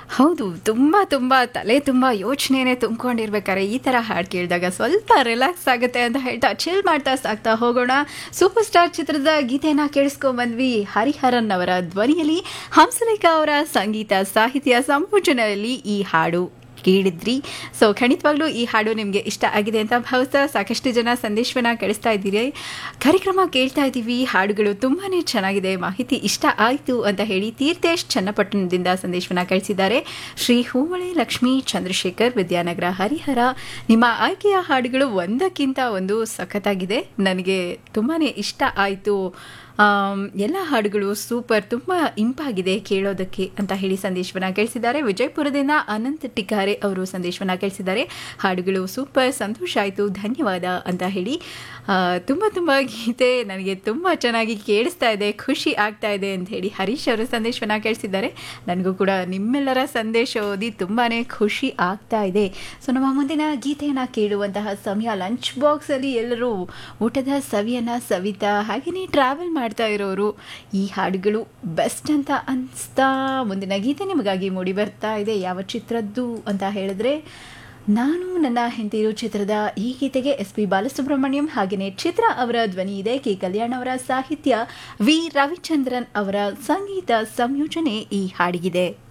ಹೌದು. ತುಂಬ ತಲೆ ತುಂಬ ಯೋಚನೆನೇ ತುಂಬ್ಕೊಂಡಿರ್ಬೇಕಾದ್ರೆ ಈ ಥರ ಹಾಡು ಕೇಳಿದಾಗ ಸ್ವಲ್ಪ ರಿಲ್ಯಾಕ್ಸ್ ಆಗುತ್ತೆ ಅಂತ ಹೇಳ್ತಾ ಚಿಲ್ ಮಾಡ್ತಾ ಸಾಗ್ತಾ ಹೋಗೋಣ. ಸೂಪರ್ ಸ್ಟಾರ್ ಚಿತ್ರದ ಗೀತೆಯನ್ನು ಕೇಳಿಸ್ಕೊಂಡ್ಬಂದ್ವಿ. ಹರಿಹರನ್ ಅವರ ಧ್ವನಿಯಲ್ಲಿ ಹಂಸಲೇಖ ಅವರ ಸಂಗೀತ ಸಾಹಿತ್ಯ ಸಂಯೋಜನೆಯಲ್ಲಿ ಈ ಹಾಡು ಕೇಳಿದ್ರಿ. ಸೊ ಖಂಡಿತವಾಗ್ಲೂ ಈ ಹಾಡು ನಿಮಗೆ ಇಷ್ಟ ಆಗಿದೆ ಅಂತ ಭಾವಿಸ್ತಾ ಸಾಕಷ್ಟು ಜನ ಸಂದೇಶವನ್ನು ಕಳಿಸ್ತಾ ಇದ್ದೀರಿ. ಕಾರ್ಯಕ್ರಮ ಕೇಳ್ತಾ ಇದ್ದೀವಿ, ಹಾಡುಗಳು ತುಂಬಾ ಚೆನ್ನಾಗಿದೆ, ಮಾಹಿತಿ ಇಷ್ಟ ಆಯಿತು ಅಂತ ಹೇಳಿ ತೀರ್ಥೇಶ್ ಚನ್ನಪಟ್ಟಣದಿಂದ ಸಂದೇಶವನ್ನು ಕಳಿಸಿದ್ದಾರೆ. ಶ್ರೀ ಹೂಮಳೆ ಲಕ್ಷ್ಮೀ ಚಂದ್ರಶೇಖರ್ ವಿದ್ಯಾನಗರ ಹರಿಹರ, ನಿಮ್ಮ ಆಯ್ಕೆಯ ಹಾಡುಗಳು ಒಂದಕ್ಕಿಂತ ಒಂದು ಸಖತ್ತಾಗಿದೆ, ನನಗೆ ತುಂಬಾ ಇಷ್ಟ ಆಯಿತು, ಎಲ್ಲ ಹಾಡುಗಳು ಸೂಪರ್, ತುಂಬ ಇಂಪಾಗಿದೆ ಕೇಳೋದಕ್ಕೆ ಅಂತ ಹೇಳಿ ಸಂದೇಶವನ್ನು ಕಳಿಸಿದ್ದಾರೆ. ವಿಜಯಪುರದಿಂದ ಅನಂತ್ ಟಿಕಾರೆ ಅವರು ಸಂದೇಶವನ್ನು ಕಳಿಸಿದ್ದಾರೆ. ಹಾಡುಗಳು ಸೂಪರ್, ಸಂತೋಷ ಆಯಿತು, ಧನ್ಯವಾದ ಅಂತ ಹೇಳಿ ತುಂಬ ಗೀತೆ ನನಗೆ ತುಂಬ ಚೆನ್ನಾಗಿ ಕೇಳಿಸ್ತಾ ಇದೆ, ಖುಷಿ ಆಗ್ತಾ ಇದೆ ಅಂತ ಹೇಳಿ ಹರೀಶ್ ಅವರು ಸಂದೇಶವನ್ನು ಕಳಿಸಿದ್ದಾರೆ. ನನಗೂ ಕೂಡ ನಿಮ್ಮೆಲ್ಲರ ಸಂದೇಶ ಓದಿ ತುಂಬಾ ಖುಷಿ ಆಗ್ತಾ ಇದೆ. ಸೊ ನಮ್ಮ ಮುಂದಿನ ಗೀತೆಯನ್ನು ಕೇಳುವಂತಹ ಸಮಯ. ಲಂಚ್ ಬಾಕ್ಸಲ್ಲಿ ಎಲ್ಲರೂ ಊಟದ ಸವಿಯನ್ನು ಸವಿತಾ ಹಾಗೆಯೇ ಟ್ರಾವೆಲ್ ಮಾಡ್ತಾ ಇರೋರು ಈ ಹಾಡುಗಳು ಬೆಸ್ಟ್ ಅಂತ ಅನಿಸ್ತಾ ಮುಂದಿನ ಗೀತೆ ನಿಮಗಾಗಿ ಮೂಡಿ ಬರ್ತಾ ಇದೆ. ಯಾವ ಚಿತ್ರದ್ದು ಅಂತ ಹೇಳಿದ್ರೆ ನಾನು ನನ್ನ ಹೆಂಡತಿರು ಚಿತ್ರದ ಈ ಗೀತೆಗೆ SP ಬಾಲಸುಬ್ರಹ್ಮಣ್ಯಂ ಹಾಗೆಯೇ ಚಿತ್ರ ಅವರ ಧ್ವನಿ ಇದೆ, ಕೆ ಕಲ್ಯಾಣ್ ಅವರ ಸಾಹಿತ್ಯ, ವಿ ರವಿಚಂದ್ರನ್ ಅವರ ಸಂಗೀತ ಸಂಯೋಜನೆ ಈ ಹಾಡಿಗಿದೆ.